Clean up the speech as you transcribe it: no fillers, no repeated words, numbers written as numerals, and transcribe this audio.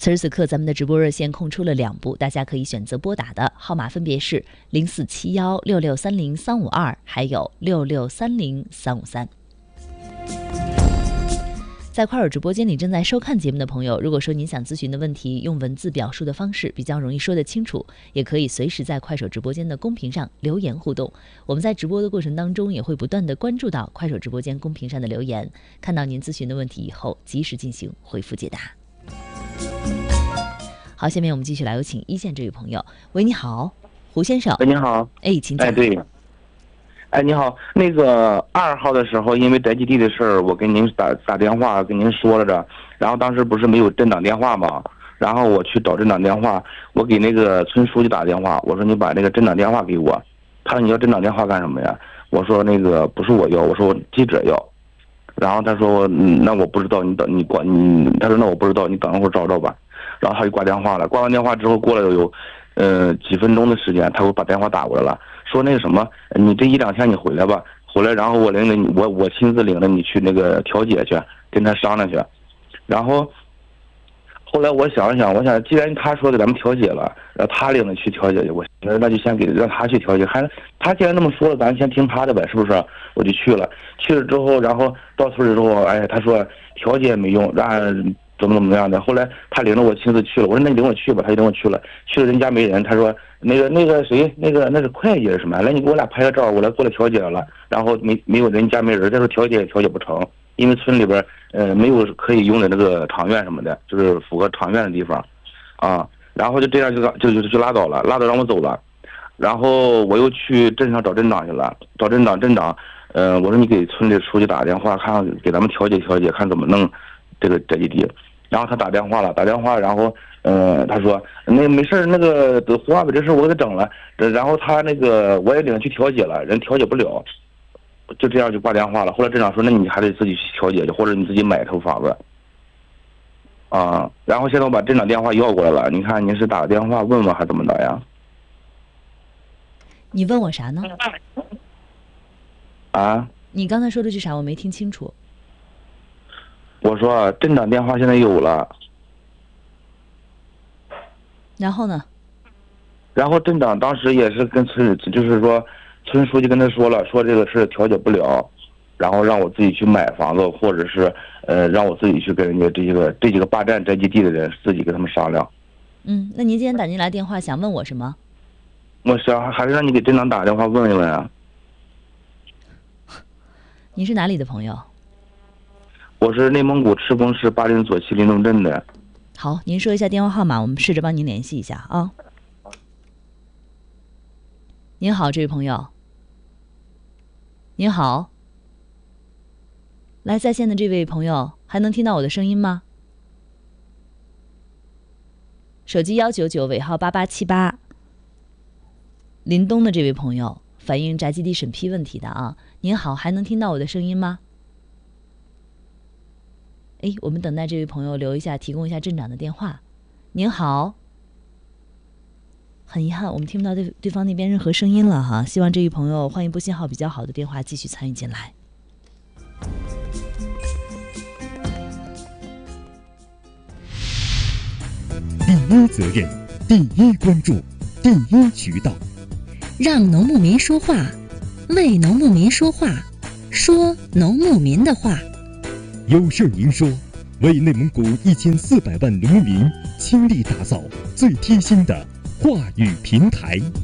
此时此刻，咱们的直播热线空出了2部，大家可以选择拨打的号码分别是04716630-352，还有6630-353。在快手直播间里正在收看节目的朋友，如果说您想咨询的问题用文字表述的方式比较容易说得清楚，也可以随时在快手直播间的公屏上留言互动。我们在直播的过程当中也会不断的关注到快手直播间公屏上的留言，看到您咨询的问题以后及时进行回复解答。好，下面我们继续来有请一线这位朋友。喂，你好，胡先生。 喂，你好。 请讲。 对。你好，那个2号的时候，因为宅基地的事儿，我跟您打电话跟您说了着，然后当时不是没有镇长电话吗？然后我去找镇长电话，我给那个村书记打电话，我说你把那个镇长电话给我。他说你要镇长电话干什么呀？我说那个不是我要，我说我记者要。然后他说那我不知道，他说那我不知道，你等一会儿找找吧。然后他就挂电话了，挂完电话之后过了有几分钟的时间，他给我把电话打过来了，说那个什么，你这1-2天你回来吧，回来然后我领着你，我亲自领着你去那个调解去，跟他商量去。然后后来我想了想，我想既然他说给咱们调解了，让他领着去调解去，我那就先让他去调解，还他既然那么说了，咱先听他的呗，是不是？我就去了，去了之后，然后到村里之后，他说调解也没用，让怎么样的。后来他领着我亲自去了，我说那你领我去吧，他就领我去了，去了人家没人，他说那个谁，那是会计是什么？来，你给我俩拍个照，我来过来调解了。然后没有人家没人，再说调解也调解不成，因为村里边没有可以用的那个场院什么的，就是符合场院的地方啊。然后就这样就拉倒了，拉倒让我走了。然后我又去镇上找镇长去了，找镇长，我说你给村里书记打电话，看看给咱们调解调解，看怎么弄这个宅基地。然后他打电话，然后他说那没事，那个胡华北这事我给他整了，然后他那个我也领他去调解了，人调解不了，就这样就挂电话了。后来镇长说那你还得自己去调解去，或者你自己买套房子啊。然后现在我把镇长电话要过来了，你看您是打个电话问问还怎么的呀？ 你问我啥呢？你刚才说的句啥我没听清楚。 我说镇长电话现在有了。 然后呢？ 然后镇长当时也是跟就是说村书记跟他说了，说这个事调解不了，然后让我自己去买房子，或者是让我自己去跟人家这几个霸占宅基地的人自己跟他们商量。 那您今天打进来电话想问我什么？ 我想还是让你给镇长打电话问一问啊。 你是哪里的朋友？ 我是内蒙古赤峰市巴林左旗林东镇的。 好，您说一下电话号码，我们试着帮您联系一下啊。您好，这位朋友。您好。来，在线的这位朋友，还能听到我的声音吗？手机199尾号8878。林东的这位朋友，反映宅基地审批问题的啊。您好，还能听到我的声音吗？我们等待这位朋友留一下，提供一下镇长的电话。您好。很遗憾，我们听不到对方那边任何声音了哈。希望这位朋友换一部信号比较好的电话继续参与进来。 第一责任，第一关注，第一渠道， 让农牧民说话，为农牧民说话，说农牧民的话。 有事您说，为内蒙古1400万农民倾力打造最贴心的话语平台。